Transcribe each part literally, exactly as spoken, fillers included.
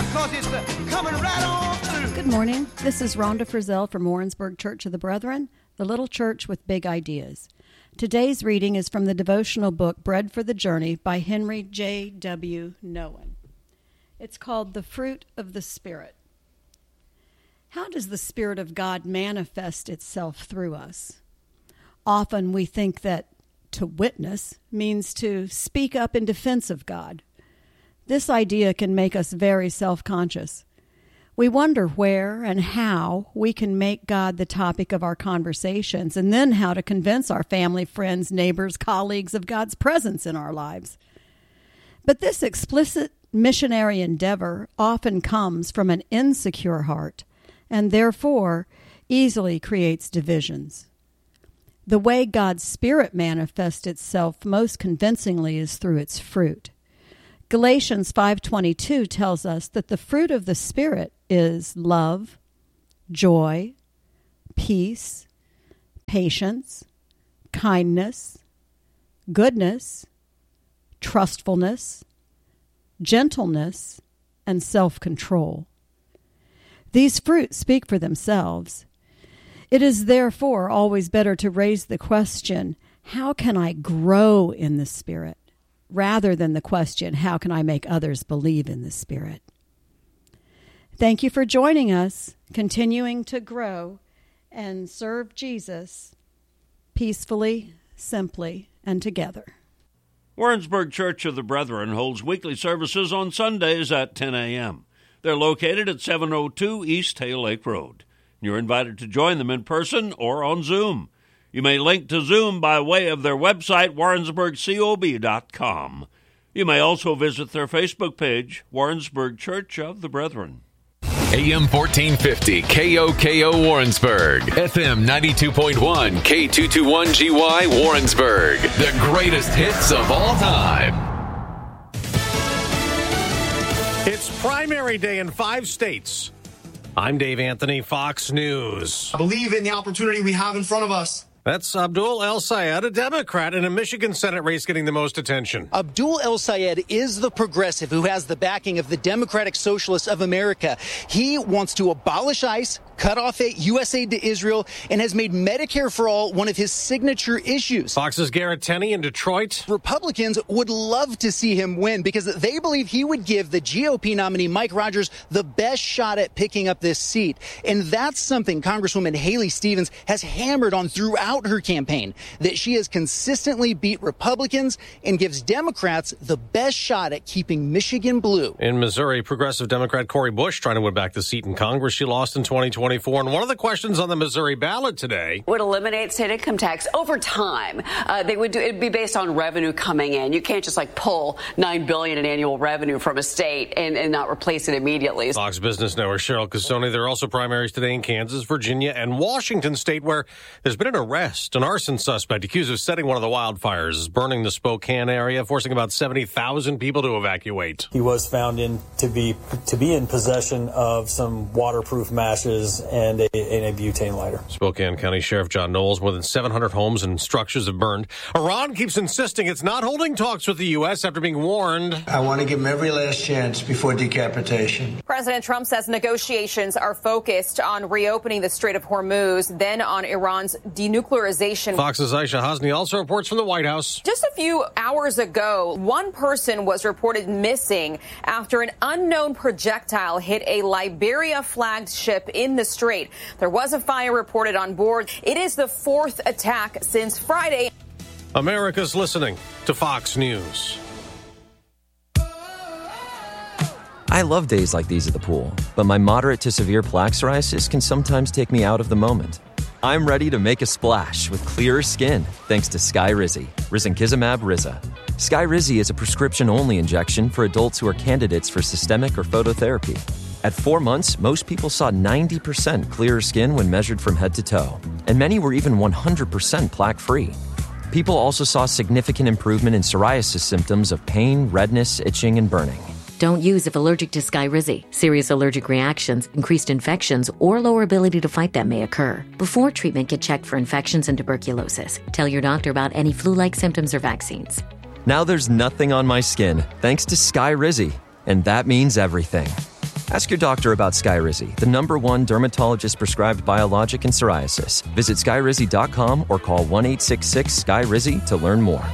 'cause it's uh, coming right on through. Good morning. This is Rhonda Frizzell from Warrensburg Church of the Brethren, the little church with big ideas. Today's reading is from the devotional book Bread for the Journey by Henry J. W. Nouwen. It's called The Fruit of the Spirit. How does the Spirit of God manifest itself through us? Often we think that to witness means to speak up in defense of God. This idea can make us very self-conscious. We wonder where and how we can make God the topic of our conversations, and then how to convince our family, friends, neighbors, colleagues of God's presence in our lives. But this explicit missionary endeavor often comes from an insecure heart, and therefore easily creates divisions. The way God's Spirit manifests itself most convincingly is through its fruit. Galatians five twenty-two tells us that the fruit of the Spirit is love, joy, peace, patience, kindness, goodness, trustfulness, gentleness, and self-control. These fruits speak for themselves. It is therefore always better to raise the question, how can I grow in the Spirit, rather than the question, how can I make others believe in the Spirit? Thank you for joining us, continuing to grow and serve Jesus peacefully, simply, and together. Warrensburg Church of the Brethren holds weekly services on Sundays at ten a.m. They're located at seven oh two East Tail Lake Road. You're invited to join them in person or on Zoom. You may link to Zoom by way of their website, warrensburg cob dot com. You may also visit their Facebook page, Warrensburg Church of the Brethren. A M fourteen fifty K O K O Warrensburg, F M ninety-two point one K two twenty-one G Y Warrensburg, the greatest hits of all time. It's primary day in five states. I'm Dave Anthony, Fox News. I believe in the opportunity we have in front of us. That's Abdul El-Sayed, a Democrat in a Michigan Senate race getting the most attention. Abdul El-Sayed is the progressive who has the backing of the Democratic Socialists of America. He wants to abolish ICE, cut off U S aid to Israel, and has made Medicare for All one of his signature issues. Fox's Garrett Tenney in Detroit. Republicans would love to see him win because they believe he would give the G O P nominee Mike Rogers the best shot at picking up this seat. And that's something Congresswoman Haley Stevens has hammered on throughout her campaign, that she has consistently beat Republicans and gives Democrats the best shot at keeping Michigan blue. In Missouri, progressive Democrat Cori Bush trying to win back the seat in Congress she lost in twenty twenty-four. And one of the questions on the Missouri ballot today would eliminate state income tax over time. Uh, they would do it'd be based on revenue coming in. You can't just like pull nine billion dollars in annual revenue from a state and, and not replace it immediately. Fox Business Network Cheryl Casoni. There are also primaries today in Kansas, Virginia, and Washington State, where there's been an arrest. An arson suspect accused of setting one of the wildfires is burning the Spokane area, forcing about seventy thousand people to evacuate. He was found in to be to be in possession of some waterproof matches and a, and a butane lighter. Spokane County Sheriff John Knowles, more than seven hundred homes and structures have burned. Iran keeps insisting it's not holding talks with the U S after being warned. I want to give them every last chance before decapitation. President Trump says negotiations are focused on reopening the Strait of Hormuz, then on Iran's denuclearization. Fox's Aisha Hasni also reports from the White House. Just a few hours ago, one person was reported missing after an unknown projectile hit a Liberia-flagged ship in the Strait. There was a fire reported on board. It is the fourth attack since Friday. America's listening to Fox News. I love days like these at the pool, but my moderate to severe plaque psoriasis can sometimes take me out of the moment. I'm ready to make a splash with clearer skin thanks to Skyrizi, risankizumab Riza. Skyrizi is a prescription-only injection for adults who are candidates for systemic or phototherapy. At four months, most people saw ninety percent clearer skin when measured from head to toe, and many were even one hundred percent plaque-free. People also saw significant improvement in psoriasis symptoms of pain, redness, itching, and burning. Don't use if allergic to Skyrizi. Serious allergic reactions, increased infections, or lower ability to fight them may occur. Before treatment, get checked for infections and tuberculosis. Tell your doctor about any flu-like symptoms or vaccines. Now there's nothing on my skin thanks to Skyrizi, and that means everything. Ask your doctor about Skyrizi, the number one dermatologist-prescribed biologic in psoriasis. Visit skyrizi dot com or call one eight six six S K Y R I Z I to learn more.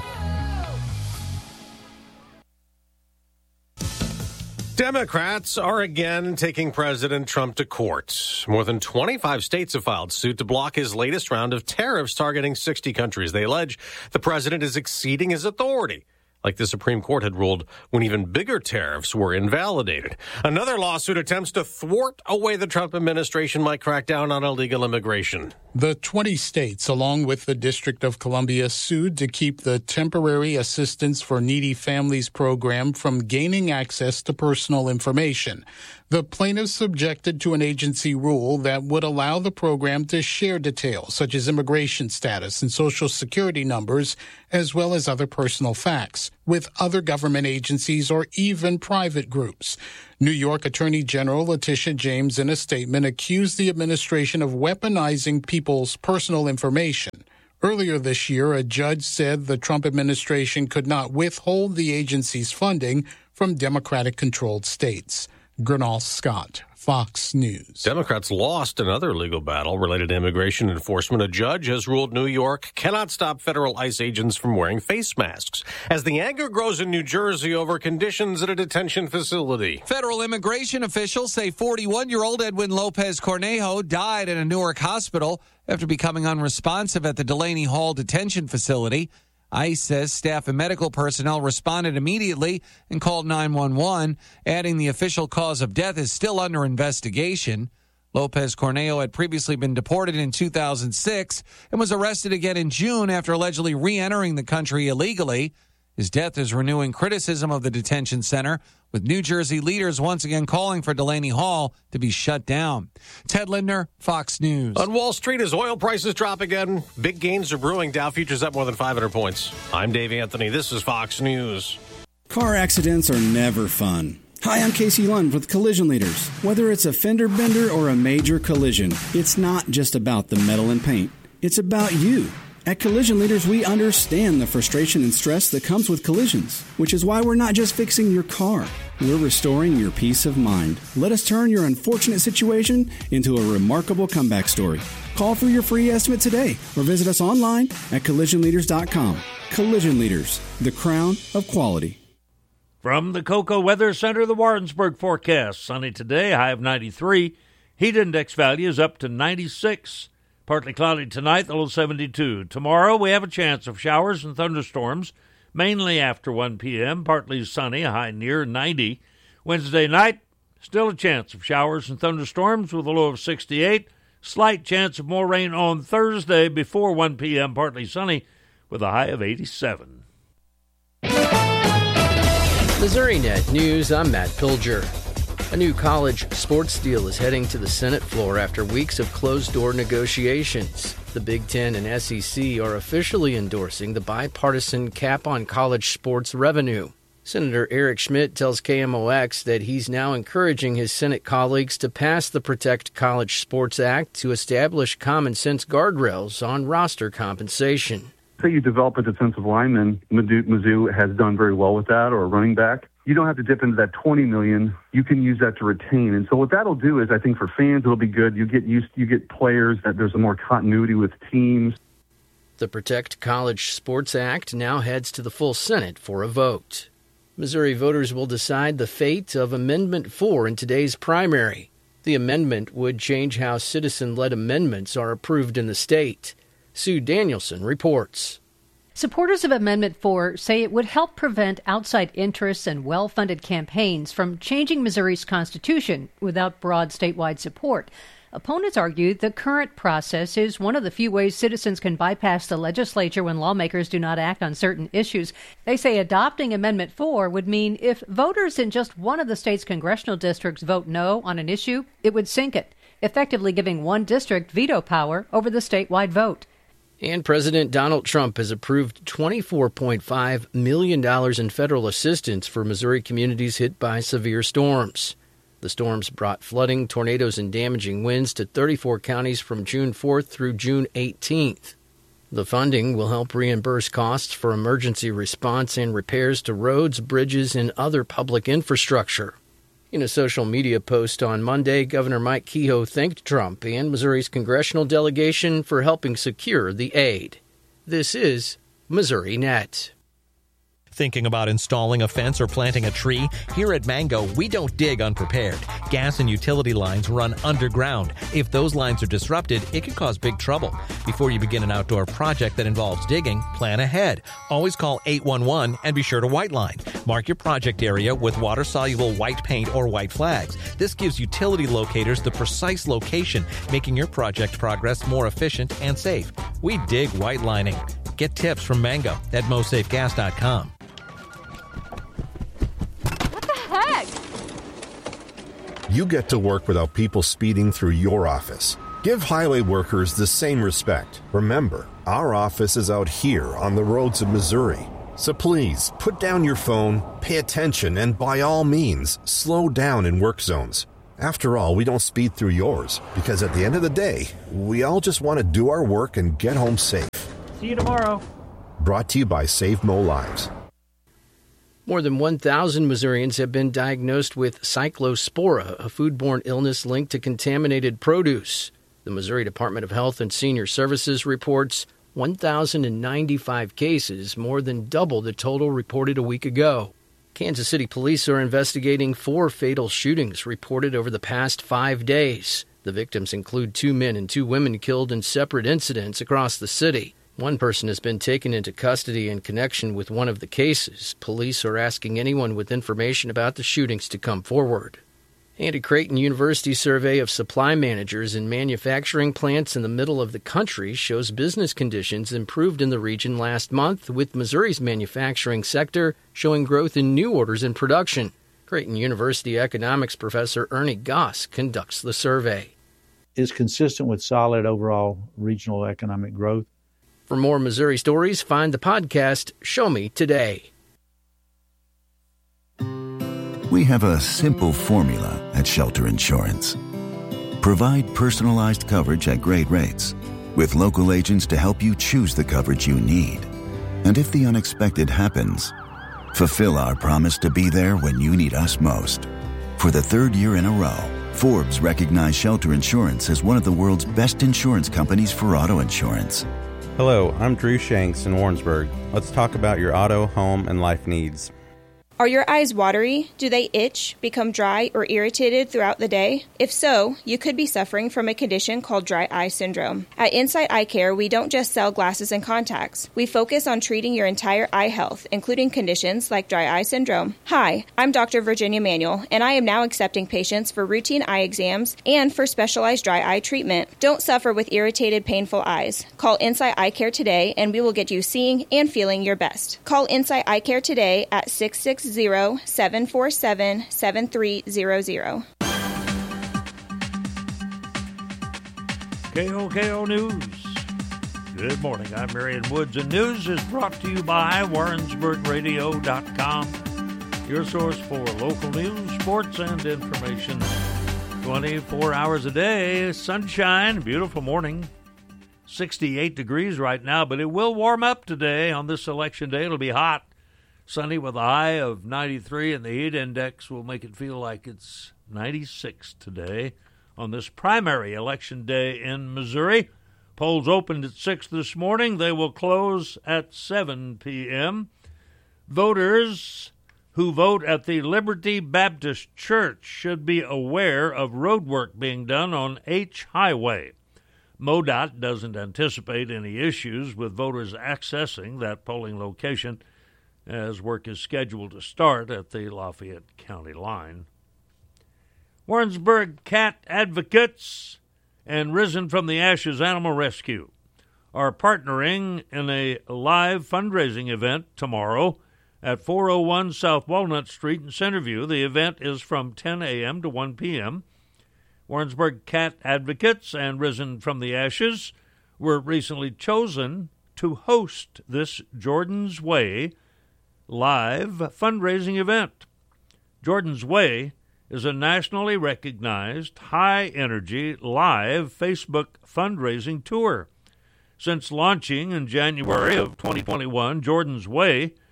Democrats are again taking President Trump to court. More than twenty-five states have filed suit to block his latest round of tariffs targeting sixty countries. They allege the president is exceeding his authority, like the Supreme Court had ruled when even bigger tariffs were invalidated. Another lawsuit attempts to thwart a way the Trump administration might crack down on illegal immigration. The twenty states, along with the District of Columbia, sued to keep the Temporary Assistance for Needy Families program from gaining access to personal information. The plaintiffs objected to an agency rule that would allow the program to share details such as immigration status and social security numbers, as well as other personal facts, with other government agencies or even private groups. New York Attorney General Letitia James, in a statement, accused the administration of weaponizing people's personal information. Earlier this year, a judge said the Trump administration could not withhold the agency's funding from Democratic-controlled states. Gernal Scott, Fox News. Democrats lost another legal battle related to immigration enforcement. A judge has ruled New York cannot stop federal ICE agents from wearing face masks as the anger grows in New Jersey over conditions at a detention facility. Federal immigration officials say forty-one-year-old Edwin Lopez Cornejo died in a Newark hospital after becoming unresponsive at the Delaney Hall detention facility. ICE says staff and medical personnel responded immediately and called nine one one, adding the official cause of death is still under investigation. Lopez Cornejo had previously been deported in two thousand six and was arrested again in June after allegedly re-entering the country illegally. His death is renewing criticism of the detention center, with New Jersey leaders once again calling for Delaney Hall to be shut down. Ted Lindner, Fox News. On Wall Street, as oil prices drop again, big gains are brewing. Dow futures up more than five hundred points. I'm Dave Anthony. This is Fox News. Car accidents are never fun. Hi, I'm Casey Lund with Collision Leaders. Whether it's a fender bender or a major collision, it's not just about the metal and paint. It's about you. At Collision Leaders, we understand the frustration and stress that comes with collisions, which is why we're not just fixing your car. We're restoring your peace of mind. Let us turn your unfortunate situation into a remarkable comeback story. Call for your free estimate today or visit us online at collision leaders dot com. Collision Leaders, the crown of quality. From the Cocoa Weather Center, the Warrensburg forecast. Sunny today, high of ninety-three. Heat index value is up to ninety-six. Partly cloudy tonight, the low seventy-two. Tomorrow, we have a chance of showers and thunderstorms, mainly after one p.m., partly sunny, a high near ninety. Wednesday night, still a chance of showers and thunderstorms with a low of sixty-eight. Slight chance of more rain on Thursday before one p.m., partly sunny, with a high of eighty-seven. Missouri Net News, I'm Matt Pilger. A new college sports deal is heading to the Senate floor after weeks of closed-door negotiations. The Big Ten and S E C are officially endorsing the bipartisan cap on college sports revenue. Senator Eric Schmidt tells K M O X that he's now encouraging his Senate colleagues to pass the Protect College Sports Act to establish common-sense guardrails on roster compensation. Say you develop a defensive lineman, Mizzou has done very well with that, or a running back. You don't have to dip into that twenty million dollars. You can use that to retain. And so what that'll do is, I think for fans, it'll be good. You get used, you get players that there's a more continuity with teams. The Protect College Sports Act now heads to the full Senate for a vote. Missouri voters will decide the fate of Amendment four in today's primary. The amendment would change how citizen-led amendments are approved in the state. Sue Danielson reports. Supporters of Amendment four say it would help prevent outside interests and well-funded campaigns from changing Missouri's constitution without broad statewide support. Opponents argue the current process is one of the few ways citizens can bypass the legislature when lawmakers do not act on certain issues. They say adopting Amendment four would mean if voters in just one of the state's congressional districts vote no on an issue, it would sink it, effectively giving one district veto power over the statewide vote. And President Donald Trump has approved twenty-four point five million dollars in federal assistance for Missouri communities hit by severe storms. The storms brought flooding, tornadoes, and damaging winds to thirty-four counties from June fourth through June eighteenth. The funding will help reimburse costs for emergency response and repairs to roads, bridges, and other public infrastructure. In a social media post on Monday, Governor Mike Kehoe thanked Trump and Missouri's congressional delegation for helping secure the aid. This is Missouri Net. Thinking about installing a fence or planting a tree? Here at Mango, we don't dig unprepared. Gas and utility lines run underground. If those lines are disrupted, it can cause big trouble. Before you begin an outdoor project that involves digging, plan ahead. Always call eight one one and be sure to white line. Mark your project area with water-soluble white paint or white flags. This gives utility locators the precise location, making your project progress more efficient and safe. We dig white lining. Get tips from Mango at mosafe gas dot com. Heck? You get to work without people speeding through your office. Give highway workers the same respect. Remember, our office is out here on the roads of Missouri. So please, put down your phone, pay attention, and by all means, slow down in work zones. After all, we don't speed through yours, because at the end of the day, we all just want to do our work and get home safe. See you tomorrow. Brought to you by Save Mo Lives. More than one thousand Missourians have been diagnosed with cyclospora, a foodborne illness linked to contaminated produce. The Missouri Department of Health and Senior Services reports one thousand ninety-five cases, more than double the total reported a week ago. Kansas City police are investigating four fatal shootings reported over the past five days. The victims include two men and two women killed in separate incidents across the city. One person has been taken into custody in connection with one of the cases. Police are asking anyone with information about the shootings to come forward. And a Creighton University survey of supply managers in manufacturing plants in the middle of the country shows business conditions improved in the region last month, with Missouri's manufacturing sector showing growth in new orders and production. Creighton University economics professor Ernie Goss conducts the survey. It's consistent with solid overall regional economic growth. For more Missouri stories, find the podcast Show Me Today. We have a simple formula at Shelter Insurance. Provide personalized coverage at great rates, with local agents to help you choose the coverage you need. And if the unexpected happens, fulfill our promise to be there when you need us most. For the third year in a row, Forbes recognized Shelter Insurance as one of the world's best insurance companies for auto insurance. Hello, I'm Drew Shanks in Warrensburg. Let's talk about your auto, home, and life needs. Are your eyes watery? Do they itch, become dry, or irritated throughout the day? If so, you could be suffering from a condition called dry eye syndrome. At Insight Eye Care, we don't just sell glasses and contacts. We focus on treating your entire eye health, including conditions like dry eye syndrome. Hi, I'm Doctor Virginia Manuel, and I am now accepting patients for routine eye exams and for specialized dry eye treatment. Don't suffer with irritated, painful eyes. Call Insight Eye Care today, and we will get you seeing and feeling your best. Call Insight Eye Care today at six six zero, seven four seven, seven three zero zero. K O K O News. Good morning. I'm Marion Woods, and news is brought to you by Warrensburg Radio dot com, your source for local news, sports, and information. twenty-four hours a day, sunshine, beautiful morning. sixty-eight degrees right now, but it will warm up today on this election day. It'll be hot. Sunny with a high of ninety-three, and the heat index will make it feel like it's ninety-six today on this primary election day in Missouri. Polls opened at six this morning. They will close at seven p.m. Voters who vote at the Liberty Baptist Church should be aware of road work being done on H Highway. MoDOT doesn't anticipate any issues with voters accessing that polling location, as work is scheduled to start at the Lafayette County line. Warrensburg cat advocates and Risen from the Ashes Animal Rescue are partnering in a live fundraising event tomorrow at four oh one South Walnut Street in Centerview. The event is from ten a.m. to one p.m. Warrensburg cat advocates and Risen from the Ashes were recently chosen to host this Jordan's Way live fundraising event. Jordan's Way is a nationally recognized high-energy live Facebook fundraising tour. Since launching in January of twenty twenty-one, Jordan's Way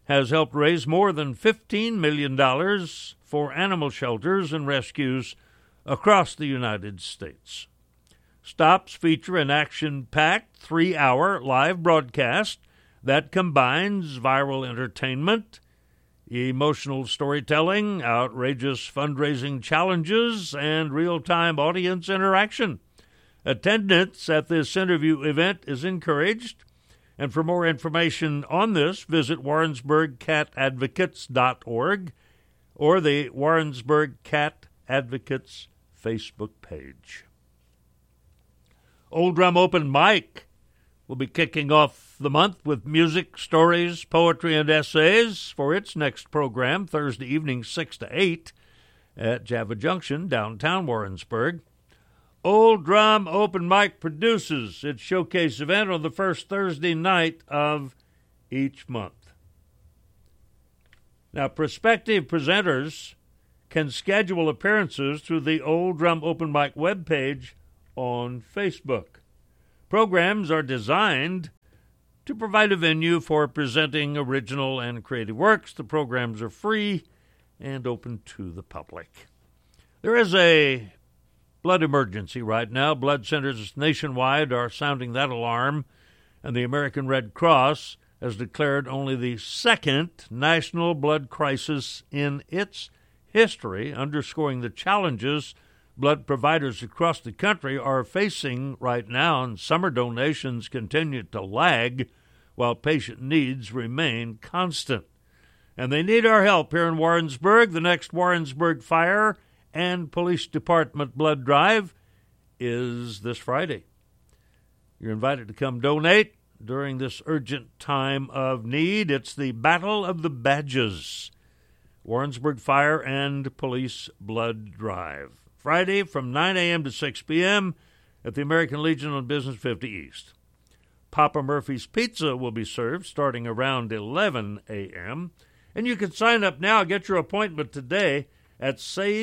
has helped raise more than fifteen million dollars for animal shelters and rescues across the United States. Stops feature an action-packed three-hour live broadcast that combines viral entertainment, emotional storytelling, outrageous fundraising challenges, and real-time audience interaction. Attendance at this interview event is encouraged, and for more information on this, visit Warrensburg Cat Advocates dot org or the Warrensburg Cat Advocates Facebook page. Old Drum Open Mic will be kicking off the month with music, stories, poetry, and essays for its next program, Thursday evening, six to eight, at Java Junction, downtown Warrensburg. Old Drum Open Mic produces its showcase event on the first Thursday night of each month. Now, prospective presenters can schedule appearances through the Old Drum Open Mic webpage on Facebook. Programs are designed to provide a venue for presenting original and creative works. The programs are free and open to the public. There is a blood emergency right now. Blood centers nationwide are sounding that alarm, and the American Red Cross has declared only the second national blood crisis in its history, underscoring the challenges blood providers across the country are facing right now, and summer donations continue to lag while patient needs remain constant. And they need our help here in Warrensburg. The next Warrensburg Fire and Police Department blood drive is this Friday. You're invited to come donate during this urgent time of need. It's the Battle of the Badges, Warrensburg Fire and Police Blood Drive. Friday from nine a.m. to six p.m. at the American Legion on Business fifty East. Papa Murphy's Pizza will be served starting around eleven a.m. And you can sign up now, get your appointment today at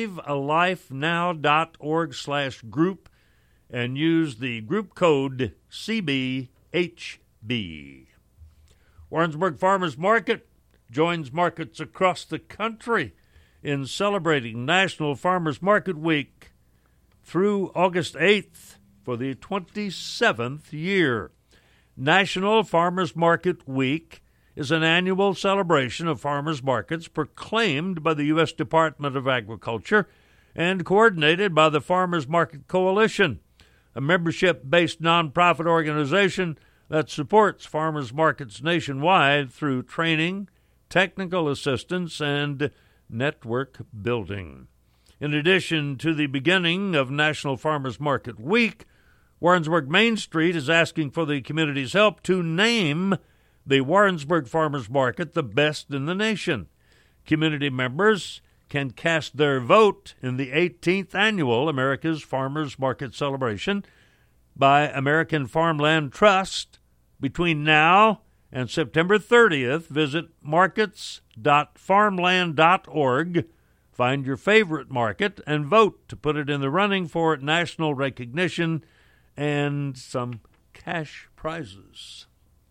savealifenow.org slash group and use the group code C B H B. Warrensburg Farmers Market joins markets across the country in celebrating National Farmers Market Week through August eighth for the twenty-seventh year. National Farmers Market Week is an annual celebration of farmers markets proclaimed by the U S Department of Agriculture and coordinated by the Farmers Market Coalition, a membership-based nonprofit organization that supports farmers markets nationwide through training, technical assistance, and network building. In addition to the beginning of National Farmers Market Week, Warrensburg Main Street is asking for the community's help to name the Warrensburg Farmers Market the best in the nation. Community members can cast their vote in the eighteenth Annual America's Farmers Market Celebration by American Farmland Trust. Between now and September thirtieth, visit markets dot farmland dot org, find your favorite market, and vote to put it in the running for national recognition and some cash prizes.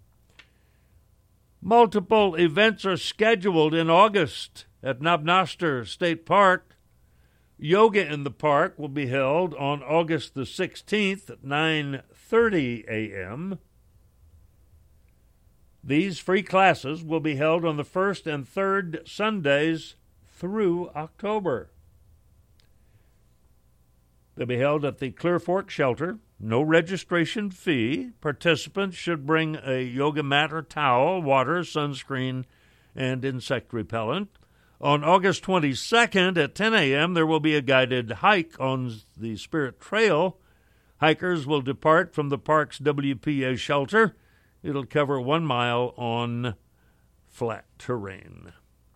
Multiple events are scheduled in August at Knob-Noster State Park. Yoga in the Park will be held on August the sixteenth at nine thirty a.m. These free classes will be held on the first and third Sundays through October. They'll be held at the Clear Fork Shelter. No registration fee. Participants should bring a yoga mat or towel, water, sunscreen, and insect repellent. On August twenty-second at ten a.m., there will be a guided hike on the Spirit Trail. Hikers will depart from the park's W P A shelter. It'll cover one mile on flat terrain.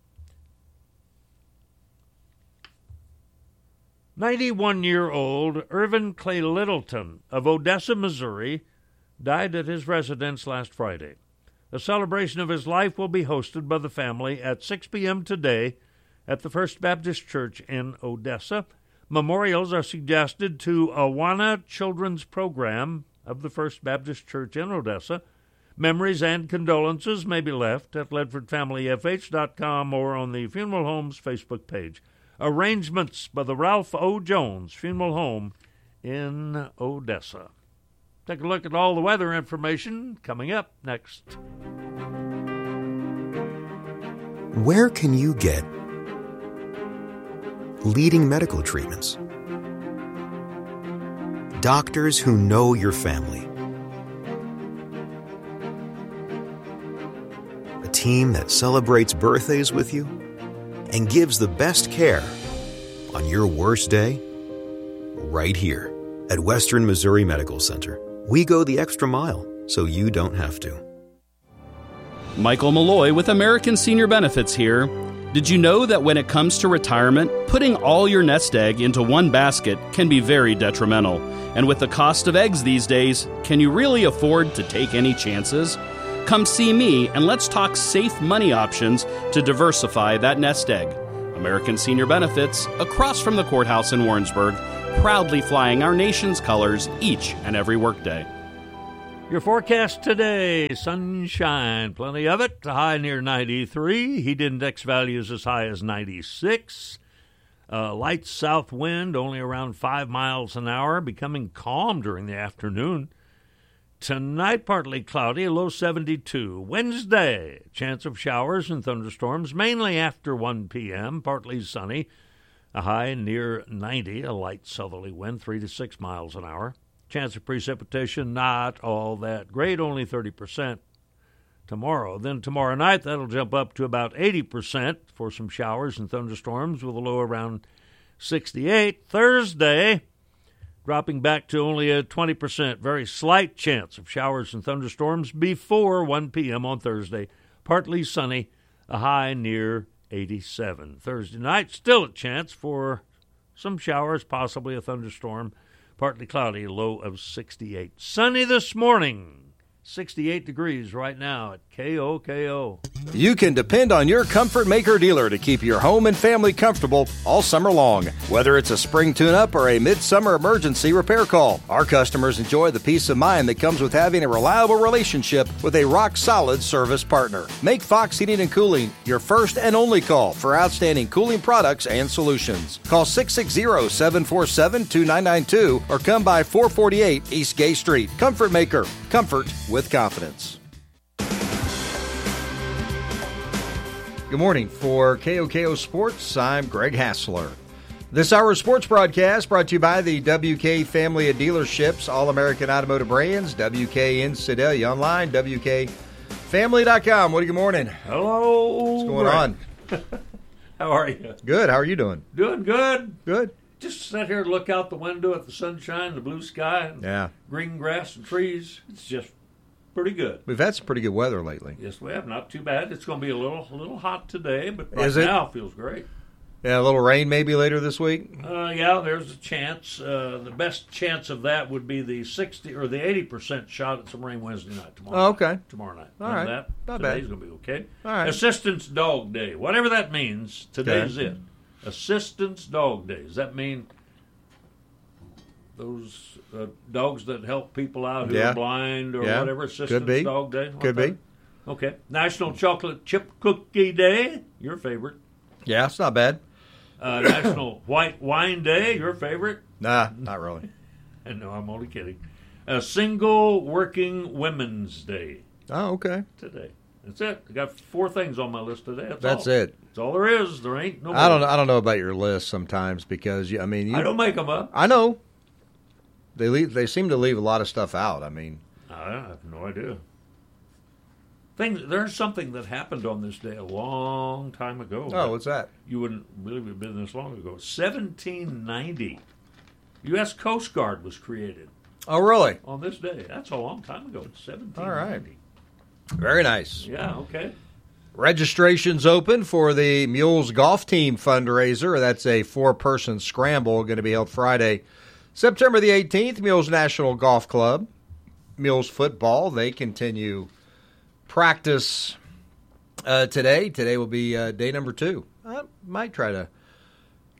ninety-one-year-old Irvin Clay Littleton of Odessa, Missouri, died at his residence last Friday. A celebration of his life will be hosted by the family at six p.m. today at the First Baptist Church in Odessa. Memorials are suggested to Awana Children's Program of the First Baptist Church in Odessa. Memories and condolences may be left at ledford family f h dot com or on the Funeral Home's Facebook page. Arrangements by the Ralph O. Jones Funeral Home in Odessa. Take a look at all the weather information coming up next. Where can you get leading medical treatments? Doctors who know your family. A team that celebrates birthdays with you and gives the best care on your worst day. Right here at Western Missouri Medical Center. We go the extra mile so you don't have to. Michael Malloy with American Senior Benefits here. Did you know that when it comes to retirement, putting all your nest egg into one basket can be very detrimental? And with the cost of eggs these days, can you really afford to take any chances? Come see me and let's talk safe money options to diversify that nest egg. American Senior Benefits, across from the courthouse in Warrensburg, proudly flying our nation's colors each and every workday. Your forecast today, sunshine, plenty of it, a high near ninety-three, heat index values as high as ninety-six, uh, light south wind only around five miles an hour, becoming calm during the afternoon. Tonight, partly cloudy, a low seventy-two. Wednesday, chance of showers and thunderstorms, mainly after one p.m., partly sunny, a high near ninety, a light southerly wind, three to six miles an hour. Chance of precipitation, not all that great, only thirty percent tomorrow. Then tomorrow night, that'll jump up to about eighty percent for some showers and thunderstorms with a low around sixty-eight. Thursday, dropping back to only a twenty percent, very slight chance of showers and thunderstorms before one p.m. on Thursday. Partly sunny, a high near eighty-seven. Thursday night, still a chance for some showers, possibly a thunderstorm. Partly cloudy, low of sixty-eight. Sunny this morning, sixty-eight degrees right now at K O K O. You can depend on your Comfort Maker dealer to keep your home and family comfortable all summer long. Whether it's a spring tune-up or a midsummer emergency repair call, our customers enjoy the peace of mind that comes with having a reliable relationship with a rock-solid service partner. Make Fox Heating and Cooling your first and only call for outstanding cooling products and solutions. Call six six zero, seven four seven, two nine nine two or come by four forty-eight East Gay Street. Comfort Maker. Comfort with confidence. Good morning. For K O K O Sports, I'm Greg Hassler. This hour's sports broadcast brought to you by the W K family of dealerships, All-American Automotive Brands, W K in Sedalia, online, W K family dot com. Woody, good morning. Hello. What's going on? How are you? Good. How are you doing? Doing good. Good. Just sit here and look out the window at the sunshine, the blue sky, and yeah. green grass and trees. It's just pretty good. We've had some pretty good weather lately. Yes, we have. Not too bad. It's going to be a little a little hot today, but right Is it? now it feels great. Yeah, a little rain maybe later this week? Uh, yeah, there's a chance. Uh, the best chance of that would be the sixty or the eighty percent shot at some rain Wednesday night. Tomorrow oh, okay. Night, tomorrow night. All right. That, Not today's bad. going to be okay. All right. Assistance Dog Day. Whatever that means, today's Okay. it. Assistance Dog Day. Does that mean those uh, dogs that help people out who Yeah. are blind or Yeah. whatever? Assistance Could be. Dog Day? Could Okay. be. Okay. National Chocolate Chip Cookie Day. Your favorite. Yeah, it's not bad. Uh, National White Wine Day. Your favorite. Nah, not really. And no, I'm only kidding. A Single Working Women's Day. Oh, okay. Today. That's it. I got four things on my list today. That's, That's all. it. That's all there is. There ain't no. I don't. more. I don't know about your list sometimes because you, I mean, you, I don't make them up. I know. They leave. They seem to leave a lot of stuff out. I mean, I have no idea. Things. There's something that happened on this day a long time ago. oh, what's that? You wouldn't believe it had been this long ago. seventeen ninety. U S Coast Guard was created. Oh, really? On this day. That's a long time ago. seventeen ninety. All right. Very nice. Yeah. Okay. Registration's open for the Mules Golf Team fundraiser. That's a four-person scramble going to be held Friday, September the eighteenth. Mules National Golf Club. Mules football. They continue practice uh, today. Today will be uh, day number two. I might try to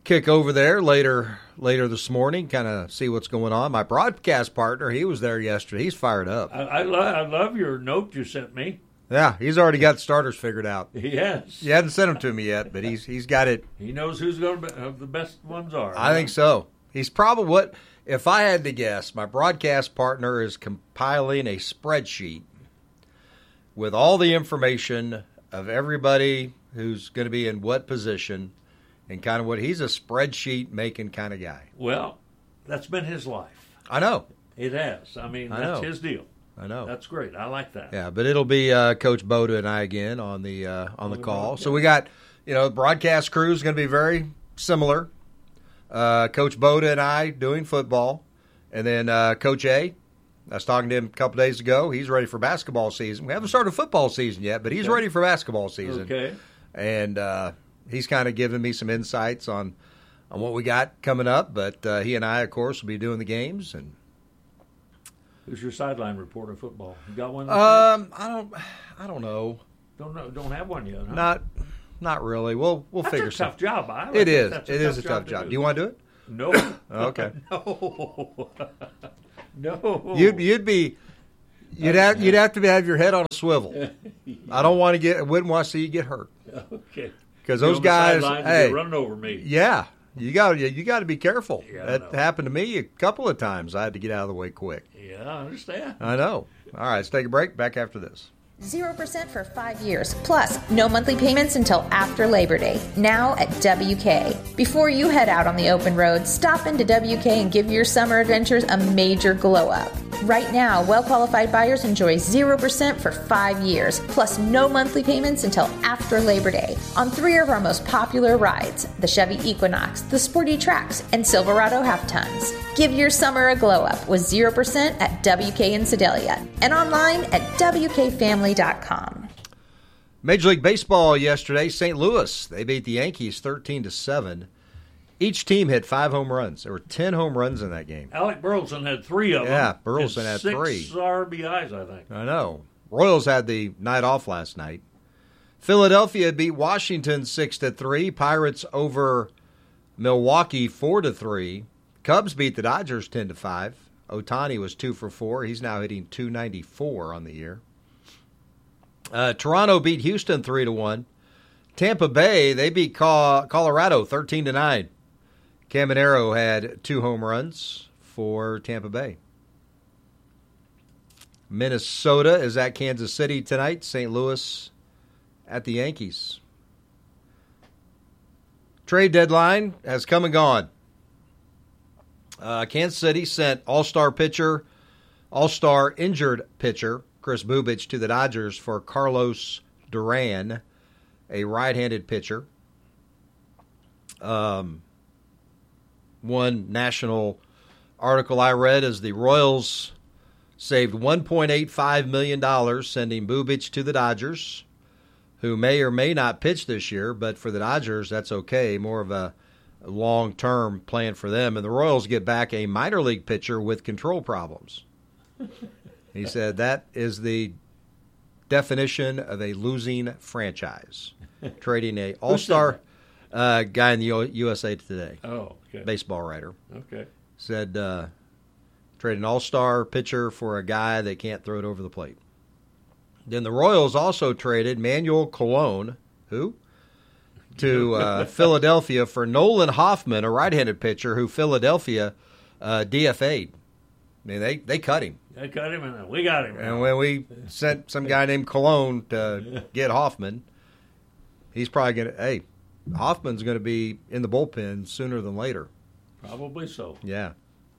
kick over there later later this morning, kind of see what's going on. My broadcast partner, he was there yesterday. He's fired up. I, I, lo- I love your note you sent me. Yeah, he's already got the starters figured out. Yes. He hasn't sent them to me yet, but he's he's got it. He knows who's going to be, uh, the best ones are. I think so. He's probably what, if I had to guess, my broadcast partner is compiling a spreadsheet with all the information of everybody who's going to be in what position and kind of what he's a spreadsheet making kind of guy. Well, that's been his life. I know. It has. I mean, I that's know. his deal. I know. That's great. I like that. Yeah, but it'll be uh, Coach Boda and I again on the uh, on the call. So we got, you know, broadcast crew is going to be very similar. Uh, Coach Boda and I doing football, and then uh, Coach A. I was talking to him a couple days ago. He's ready for basketball season. We haven't started football season yet, but he's Okay. ready for basketball season. Okay. And uh, he's kind of giving me some insights on on what we got coming up. But uh, he and I, of course, will be doing the games. And Who's your sideline reporter football? You got one? um, I don't, I don't know. Don't know. Don't have one yet. Huh? Not, not really. We'll we'll That's figure a tough something. job. I It reckon is. that's It is a tough to job. do. Do you want to do it? No. Okay. No. No. You'd you'd be you'd have you'd have to have your head on a swivel. I don't want to get. I wouldn't want to see you get hurt. Okay. Because Be those on the guys, sidelines and hey, be running over me. Yeah, you got you, you got to be careful. Yeah, I that know. happened to me a couple of times. I had to get out of the way quick. Yeah, I understand. I know. All right, let's take a break. Back after this. zero percent for five years, plus no monthly payments until after Labor Day, now at W K. Before you head out on the open road, stop into W K and give your summer adventures a major glow-up. Right now, well-qualified buyers enjoy zero percent for five years, plus no monthly payments until after Labor Day, on three of our most popular rides, the Chevy Equinox, the Sporty Trax, and Silverado Half-Tons. Give your summer a glow-up with zero percent at W K in Sedalia, and online at W K family dot com. Major League Baseball yesterday, Saint Louis, they beat the Yankees thirteen to seven. Each team hit five home runs. There were ten home runs in that game. Alec Burleson had three of them. Yeah, Burleson and had six three. Six R B Is, I think. I know. Royals had the night off last night. Philadelphia beat Washington six to three. Pirates over Milwaukee four to three. Cubs beat the Dodgers ten to five. Ohtani was two for four. He's now hitting two ninety-four on the year. Uh, Toronto beat Houston three to one. Tampa Bay, they beat Colorado thirteen to nine. Caminero had two home runs for Tampa Bay. Minnesota is at Kansas City tonight. Saint Louis at the Yankees. Trade deadline has come and gone. Uh, Kansas City sent all-star pitcher, all-star injured pitcher Chris Bubic to the Dodgers for Carlos Duran, a right-handed pitcher. Um, one national article I read is the Royals saved one point eight five million dollars sending Bubic to the Dodgers, who may or may not pitch this year, but for the Dodgers, that's okay. More of a long-term plan for them. And the Royals get back a minor league pitcher with control problems. He said that is the definition of a losing franchise. Trading a all-star uh, guy in the U S A Today. Oh, okay. Baseball writer. Okay. Said uh, trade an all-star pitcher for a guy that can't throw it over the plate. Then the Royals also traded Manuel Colon, who? To uh, Philadelphia for Nolan Hoffman, a right-handed pitcher who Philadelphia uh, D F A'd. I mean, they, they cut him. They cut him, and we got him. And when we sent some guy named Cologne to get Hoffman, he's probably going to, hey, Hoffman's going to be in the bullpen sooner than later. Probably so. Yeah.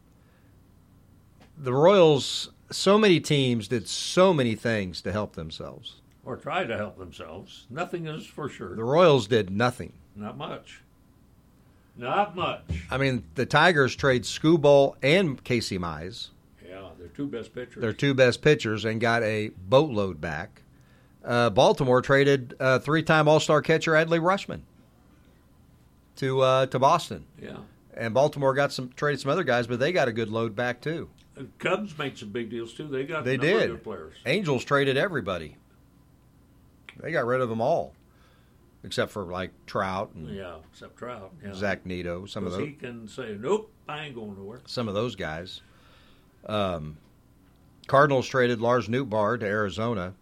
The Royals, so many teams did so many things to help themselves. Or try to help themselves. Nothing is for sure. The Royals did nothing. Not much. Not much. I mean, the Tigers trade Skubal and Casey Mize. Yeah, they're two best pitchers. Their two best pitchers, and got a boatload back. Uh, Baltimore traded uh, three-time All-Star catcher Adley Rutschman to uh, to Boston. Yeah. And Baltimore got some traded some other guys, but they got a good load back too. The Cubs made some big deals too. They got They a number did. of good players. Angels traded everybody. They got rid of them all. except for like Trout and Yeah, except Trout. Yeah. Zach Neto. Some of those. He can say, nope, I ain't going nowhere. Some of those guys. Um, Cardinals traded Lars Nootbaar to Arizona.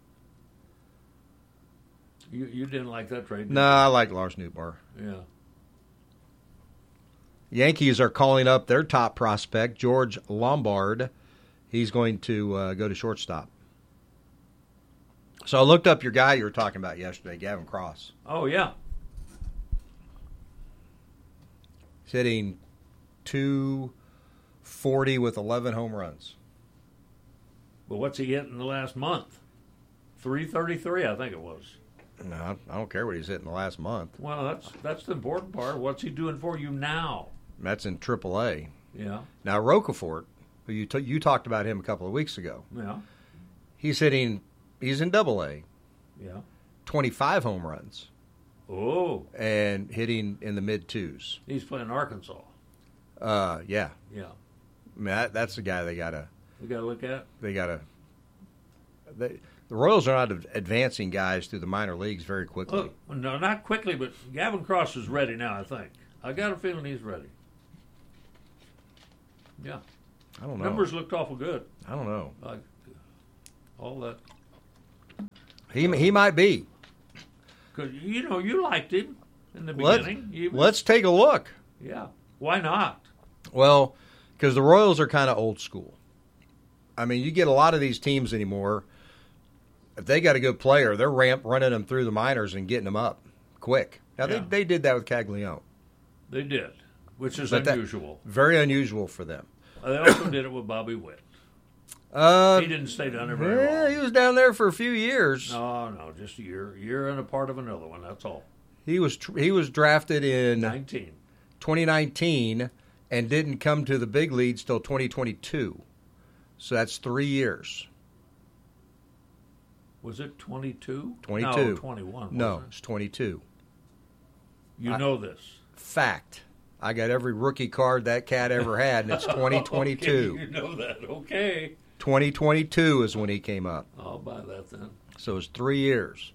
You you didn't like that trade? No, I like Lars Nootbaar. Yeah. Yankees are calling up their top prospect, George Lombard. He's going to uh, go to shortstop. So I looked up your guy you were talking about yesterday, Gavin Cross. Oh, yeah. He's hitting two forty with eleven home runs. But what's he hitting the last month? three thirty-three, I think it was. No, I don't care what he's hitting the last month. Well, that's that's the important part. What's he doing for you now? That's in triple A. Yeah. Now, Rocafort, who you, t- you talked about him a couple of weeks ago. Yeah. He's hitting, he's in double A. Yeah. twenty-five home runs. Oh. And hitting in the mid-twos. He's playing Arkansas. Uh, yeah. Yeah. I mean, that, that's the guy they got to... We got to look at? They got to... The Royals are not advancing guys through the minor leagues very quickly. Look, no, not quickly, but Gavin Cross is ready now, I think. I got a feeling he's ready. Yeah. I don't know. Numbers looked awful good. I don't know. Like, all that. He he might be. Because, you know, you liked him in the Let's, beginning. You, let's take a look. Yeah. Why not? Well, because the Royals are kind of old school. I mean, you get a lot of these teams anymore. If they got a good player, they're ramp running them through the minors and getting them up quick. Now, Yeah. they, they did that with Caglione. They did, which is But that- unusual. very unusual for them. They also did it with Bobby Witt. Uh, He didn't stay down there very yeah, long. he was down there for a few years. No, no, just a year, year and a part of another one. That's all. He was tr- he was drafted in nineteen. twenty nineteen and didn't come to the big leagues till twenty twenty-two. So that's three years. Was it twenty-two? twenty-two. No, twenty-one. No, wasn't it's twenty-two. it? You I- know this. Fact. I got every rookie card that cat ever had, and it's twenty twenty-two. Okay, you know that. Okay. twenty twenty-two is when he came up. I'll buy that then. So it's three years.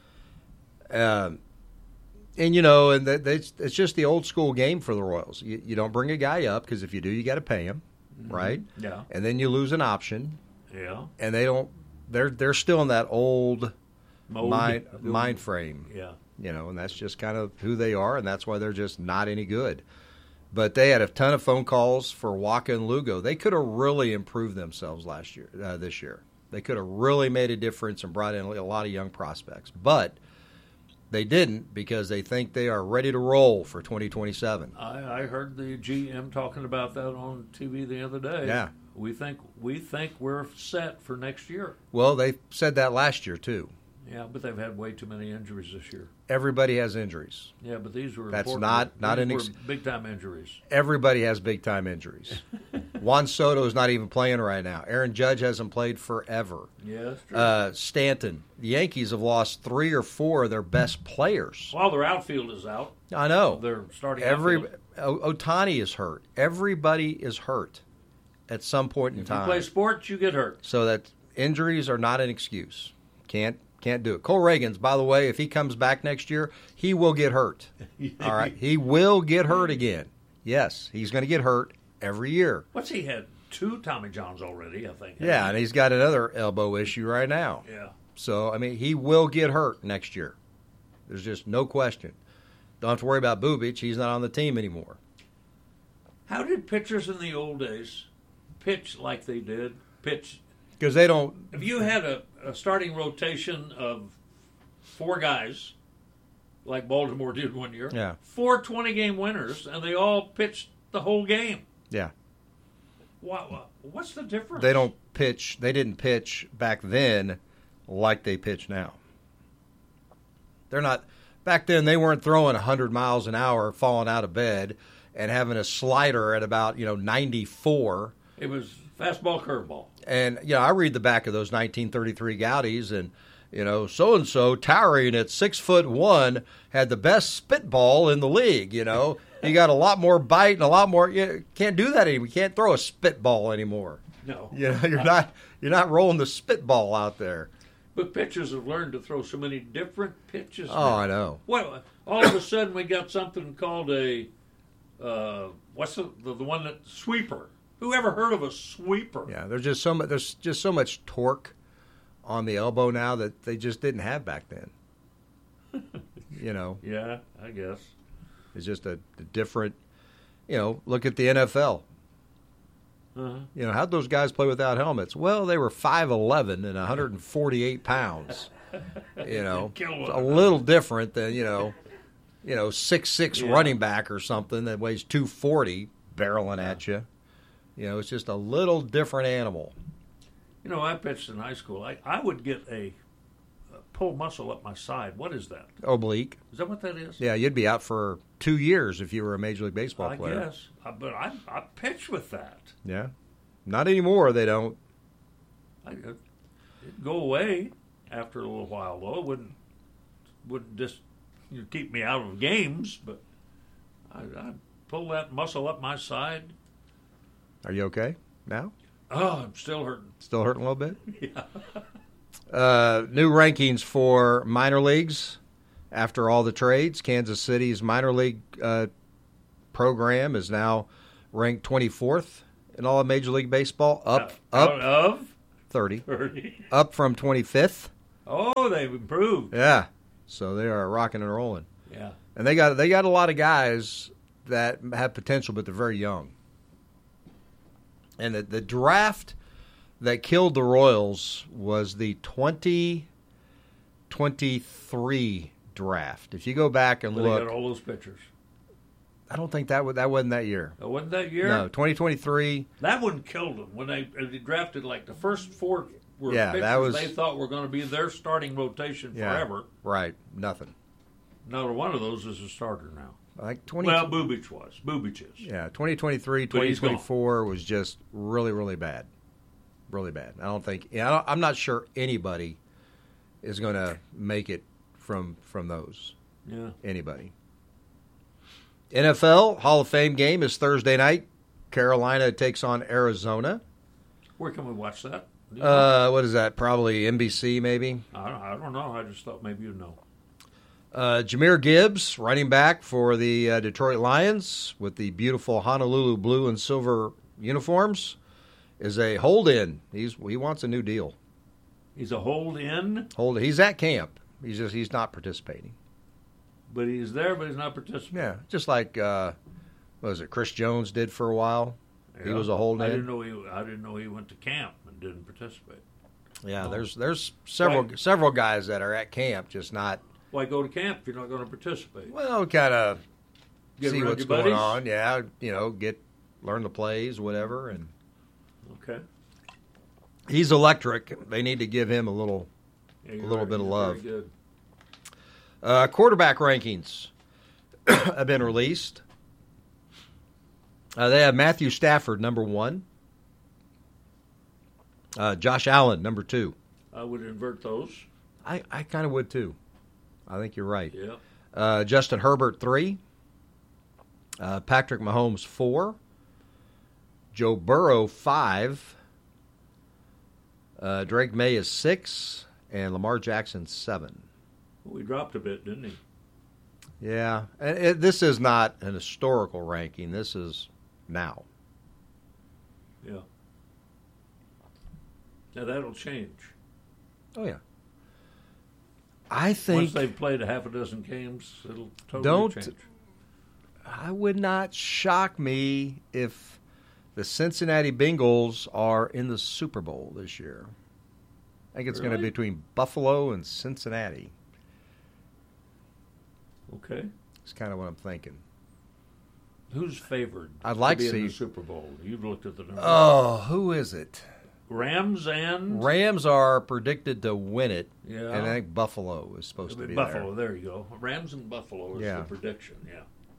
Um, and, you know, and that, that's, it's just the old school game for the Royals. You, you don't bring a guy up because if you do, you got to pay him, right? Yeah. And then you lose an option. Yeah. And they don't. They're they're still in that old Mode. mind mind frame. Yeah. You know, and that's just kind of who they are, and that's why they're just not any good. But they had a ton of phone calls for Waka and Lugo. They could have really improved themselves last year, uh, this year. They could have really made a difference and brought in a lot of young prospects. But they didn't because they think they are ready to roll for twenty twenty-seven. I, I heard the G M talking about that on T V the other day. Yeah. We think we think we're set for next year. Well, they said that last year, too. Yeah, but they've had way too many injuries this year. Everybody has injuries. Yeah, but these were That's important. not- not These an were ex- big-time injuries. Everybody has big-time injuries. Juan Soto is not even playing right now. Aaron Judge hasn't played forever. Yeah, that's true. Uh, Stanton. The Yankees have lost three or four of their best players. While their outfield is out. I know. They're starting Every outfield. O- Ohtani is hurt. Everybody is hurt at some point in If you time. play sports, you get hurt. So that injuries are not an excuse. Can't can't do it. Cole Reagans, by the way, if he comes back next year, he will get hurt. All right, he will get hurt again. Yes, he's going to get hurt every year. What's he had? Two Tommy Johns already, I think. Yeah, and he's got another elbow issue right now. Yeah. So, I mean, he will get hurt next year. There's just no question. Don't have to worry about Bubic. He's not on the team anymore. How did pitchers in the old days pitch like they did? Pitch Because they don't. If you had a, a starting rotation of four guys, like Baltimore did one year, Yeah. four twenty-game winners, and they all pitched the whole game. Yeah. What, what's the difference? They don't pitch. They didn't pitch back then like they pitch now. They're not. Back then, they weren't throwing one hundred miles an hour, falling out of bed, and having a slider at about, you know, ninety-four. It was fastball, curveball. And, you know, I read the back of those nineteen thirty-three Gaudis, and, you know, so-and-so towering at six foot one had the best spitball in the league, you know. You got a lot more bite and a lot more. You can't do that anymore. You can't throw a spitball anymore. No. You know, you're not you're not rolling the spitball out there. But pitchers have learned to throw so many different pitches. Oh, now. I know. Well, all of a sudden we got something called a uh, what's the, the the one that sweeper? Who ever heard of a sweeper? Yeah, there's just so much. There's just so much torque on the elbow now that they just didn't have back then. You know. Yeah, I guess it's just a, a different. You know, look at the N F L. Uh-huh. You know, how'd those guys play without helmets? Well, they were five eleven and one hundred forty-eight pounds. You know, a little different than, you know, you know, six six Yeah. running back or something that weighs two forty barreling at you. You know, it's just a little different animal. You know, I pitched in high school. I, I would get a, a pull muscle up my side. What is that? Oblique. Is that what that is? Yeah, you'd be out for two years if you were a Major League Baseball I player. guess. I, but I, I pitched with that. Yeah. Not anymore, they don't. I, it'd go away after a little while, though. It wouldn't, wouldn't just you know, keep me out of games, but I, I'd pull that muscle up my side. Are you okay now? Oh, I'm still hurting. Still hurting a little bit? Yeah. Uh, new rankings for minor leagues after all the trades. Kansas City's minor league uh, program is now ranked twenty-fourth in all of Major League Baseball, up Uh, up out of thirty, thirty. up from twenty-fifth. Oh, they've improved. Yeah, so they are rocking and rolling. Yeah. And they got they got a lot of guys that have potential, but they're very young. And the, the draft that killed the Royals was the twenty twenty-three draft. If you go back and Well, look, they got all those pitchers. I don't think that was, that wasn't that year. Oh, wasn't that year? No, twenty twenty-three. That one killed them when they, they drafted like the first four were Yeah, pitchers that was- they thought were going to be their starting rotation Yeah, forever. right. Nothing. Not one of those is a starter now. Like twenty. Well, Bubich was. Bubich is. Yeah, twenty twenty-three, But he's gone. twenty twenty-four was just really, really bad. Really bad. I don't think. Yeah, I don't, I'm not sure anybody is going to make it from from those. Yeah. Anybody. N F L Hall of Fame game is Thursday night. Carolina takes on Arizona. Where can we watch that? Do you know? Uh, what is that? Probably N B C, maybe. I, don't, I don't know. I just thought maybe you'd know. Uh, Jahmyr Gibbs, running back for the uh, Detroit Lions with the beautiful Honolulu blue and silver uniforms, is a hold-in. He's he wants a new deal. He's a hold-in? Hold. He's at camp. He's just he's not participating. But he's there, but he's not participating. Yeah, just like uh, what was it? Chris Jones did for a while. He Yeah. was a hold-in. I didn't know he. I didn't know he went to camp and didn't participate. Yeah, Oh. there's there's several Right. several guys that are at camp, just not. Why go to camp if you're not going to participate? Well, kind of Get see around what's your going buddies? on. Yeah, you know, get learn the plays, whatever, and Okay. he's electric. They need to give him a little Yeah, a you're little right. bit of He's love. Very good. Uh, quarterback rankings have been released. Uh, they have Matthew Stafford, number one. Uh, Josh Allen, number two. I would invert those. I, I kind of would, too. I think you're right. Yeah. Uh, Justin Herbert, three. Uh, Patrick Mahomes, four. Joe Burrow, five. Uh, Drake May is six. And Lamar Jackson, seven. Well, he dropped a bit, didn't he? Yeah, and it, this is not an historical ranking. This is now. Yeah. Now that'll change. Oh yeah. I think Once they've played a half a dozen games, it'll totally don't. change. I would not shock me if the Cincinnati Bengals are in the Super Bowl this year. I think it's going to be Really? between Buffalo and Cincinnati. Okay. It's kind of what I'm thinking. Who's favored? I'd like to to be in see- the Super Bowl. You've looked at the numbers. Oh, who is it? Rams and Rams are predicted to win it, Yeah. and I think Buffalo is supposed to be Buffalo. there. There you go. Rams and Buffalo is Yeah. the prediction. Yeah.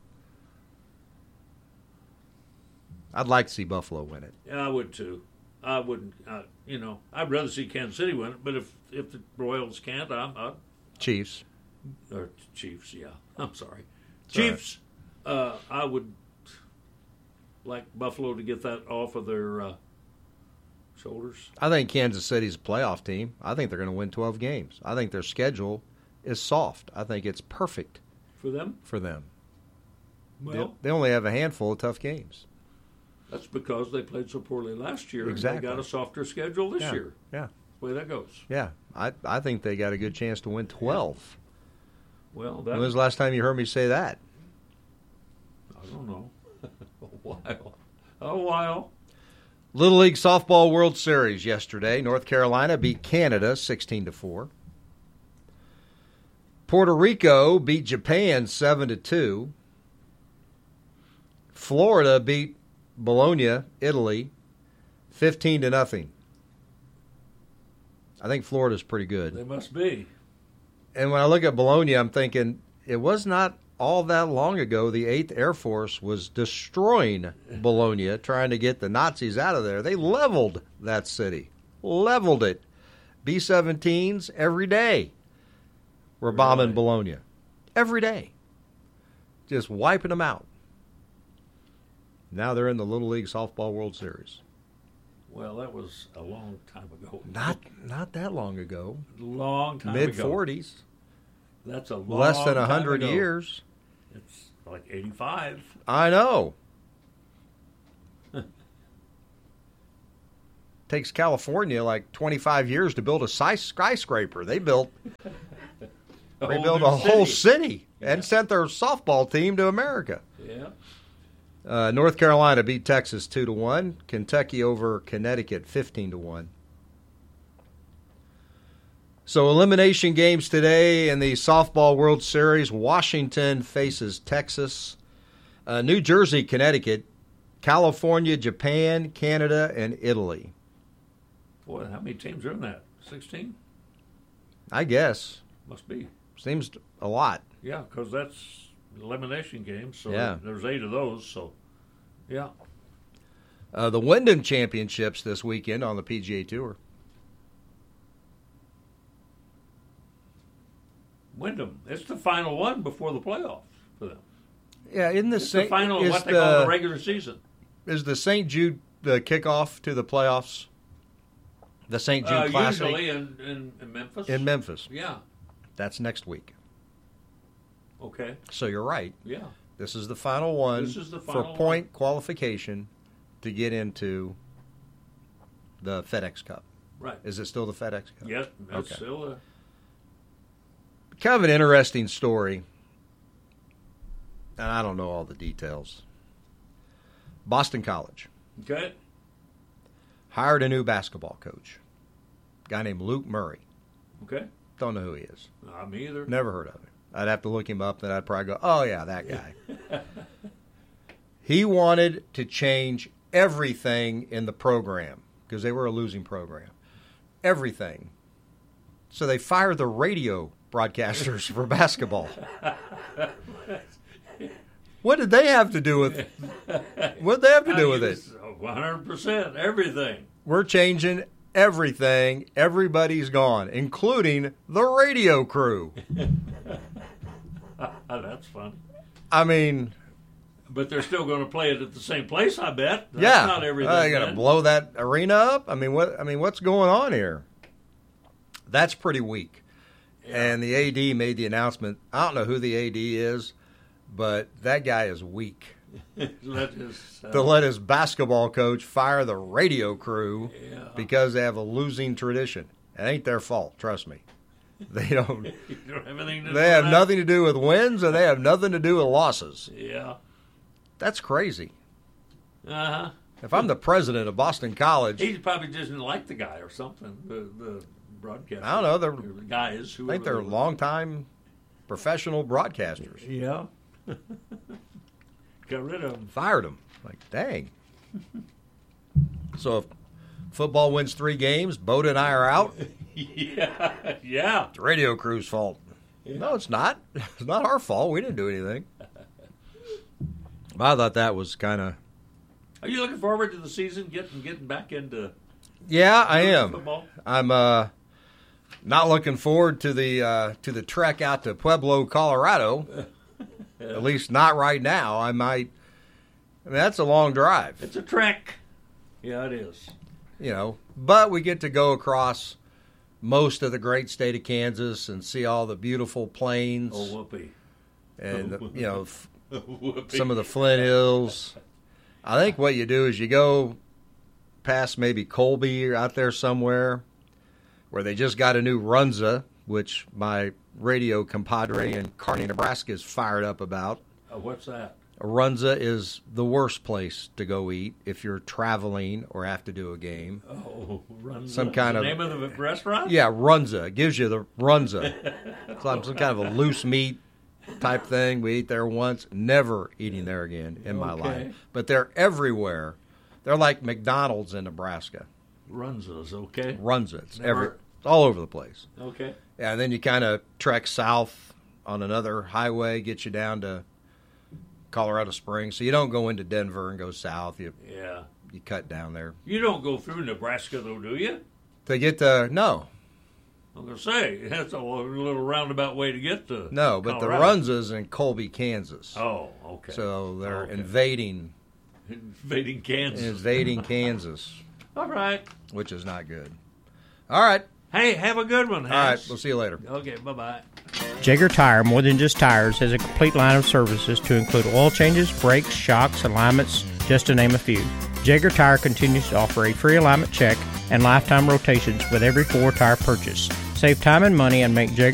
I'd like to see Buffalo win it. Yeah, I would too. I wouldn't. Uh, you know, I'd rather see Kansas City win it. But if if the Royals can't, I'm. i Chiefs. Or Chiefs. Yeah. I'm sorry. It's all right. Chiefs. Uh, I would like Buffalo to get that off of their uh, shoulders. I think Kansas City's a playoff team. I think they're going to win twelve games. I think their schedule is soft. I think it's perfect For them? for them. Well, they, they only have a handful of tough games. that's because they played so poorly last year. Exactly. And they got a softer schedule this Yeah. year. Yeah. That's the way that goes. Yeah, I I think they got a good chance to win twelve. Well, When that, was the last time you heard me say that? I don't know. a while. A while. Little League Softball World Series yesterday. North Carolina beat Canada sixteen to four. Puerto Rico beat Japan seven to two. Florida beat Bologna, Italy, fifteen to nothing. I think Florida's pretty good. They must be. And when I look at Bologna, I'm thinking it was not all that long ago the eighth Air Force was destroying Bologna, trying to get the Nazis out of there. They leveled that city. Leveled it. B seventeens every day were bombing Really? Bologna. Every day. Just wiping them out. Now they're in the Little League Softball World Series. Well, that was a long time ago. Not not that long ago. Long time Mid ago. forties. That's a long Less than a time hundred ago. years. It's like eighty-five. I know. Takes California like twenty-five years to build a si- skyscraper. They built A they whole built new a whole city. city and sent their softball team to America. Yeah. Uh, North Carolina beat Texas two to one. Kentucky over Connecticut fifteen to one. So elimination games today in the Softball World Series. Washington faces Texas. Uh, New Jersey, Connecticut. California, Japan, Canada, and Italy. Boy, how many teams are in that? sixteen? I guess. Must be. Seems a lot. Yeah, because that's elimination games. So Yeah. there's eight of those. So, yeah. Uh, the Wyndham Championships this weekend on the P G A Tour. Wyndham. It's the final one before the playoffs for them. Yeah, in the It's the Saint- final of is what they the- call the regular season. Is the Saint Jude the kickoff to the playoffs? The Saint Jude Uh, Classic usually in, in, in Memphis. in Memphis. Yeah. That's next week. Okay. So you're right. Yeah. This is the final one This is the for final point qualification to get into the FedEx Cup. Right. Is it still the FedEx Cup? Yes, that's Okay. still a... Kind of an interesting story. And I don't know all the details. Boston College Okay. hired a new basketball coach. A guy named Luke Murray. Okay. Don't know who he is. Not me either. Never heard of him. I'd have to look him up, then I'd probably go, oh, yeah, that guy. He wanted to change everything in the program because they were a losing program. Everything. So they fired the radio broadcasters for basketball. What did they have to do with what did they have to do with it? one hundred percent, everything. We're changing everything. Everybody's gone, including the radio crew. That's funny. I mean, But they're still going to play it at the same place, I bet. That's yeah, not everything. Uh, they got to then. blow that arena up. I mean, what? I mean, what's going on here? That's pretty weak. And the A D made the announcement. I don't know who the A D is, but that guy is weak. Let his, uh, to let his basketball coach fire the radio crew Yeah. because they have a losing tradition. It ain't their fault, trust me. They don't. You don't have anything to do They have with nothing to do with wins, and they have nothing to do with losses. that. Yeah. That's crazy. Uh-huh. If I'm the president of Boston College, He probably doesn't like the guy or something, the, the broadcaster. I don't know. They're, The guys. I think they're longtime professional broadcasters. Yeah. Got rid of him. Fired them. Like, dang. So if football wins three games, Boda and I are out. Yeah. Yeah. It's the radio crew's fault. No, it's not. It's not our fault. We didn't do anything. I thought that was kind of. Are you looking forward to the season, getting getting back into Yeah, I am. football? I'm uh, not looking forward to the uh, to the trek out to Pueblo, Colorado. At least not right now. I might. I mean, that's a long drive. It's a trek. Yeah, it is. you know, but we get to go across most of the great state of Kansas and see all the beautiful plains. Oh, whoopee. And, the, you know, f- Whoopee. some of the Flint Hills. I think what you do is you go past maybe Colby or out there somewhere where they just got a new Runza, which my radio compadre in Kearney, Nebraska is fired up about. Uh, what's that? Runza is the worst place to go eat if you're traveling or have to do a game. Oh, Runza. Some kind the of name of the restaurant? Yeah, Runza. It gives you the Runza. It's like some kind of a loose meat type thing. We eat there once, never eating there again in my Okay. life. But they're everywhere. They're like McDonald's in Nebraska. Runza's, okay. Runza. It's Never- every, it's all over the place. Okay. Yeah, and then you kind of trek south on another highway, get you down to Colorado Springs. So you don't go into Denver and go south. You Yeah. you cut down there. You don't go through Nebraska, though, do you? To get to, no. I'm going to say, that's a little roundabout way to get to No, but Colorado. the Runza's in Colby, Kansas. Oh, okay. So they're Okay. invading Invading Kansas. invading Kansas, All right. which is not good. All right. Hey, have a good one, All right. Hans. We'll see you later. Okay, bye-bye. Jaeger Tire, more than just tires, has a complete line of services to include oil changes, brakes, shocks, alignments, just to name a few. Jaeger Tire continues to offer a free alignment check and lifetime rotations with every four-tire purchase. Save time and money and make Jaeger